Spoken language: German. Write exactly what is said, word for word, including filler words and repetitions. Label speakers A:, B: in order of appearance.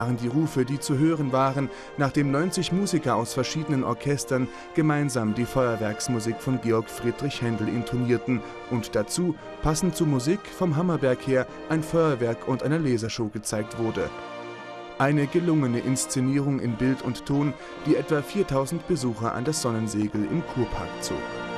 A: waren die Rufe, die zu hören waren, nachdem neunzig Musiker aus verschiedenen Orchestern gemeinsam die Feuerwerksmusik von Georg Friedrich Händel intonierten und dazu, passend zur Musik vom Hammerberg her, ein Feuerwerk und eine Lasershow gezeigt wurde. Eine gelungene Inszenierung in Bild und Ton, die etwa viertausend Besucher an das Sonnensegel im Kurpark zog.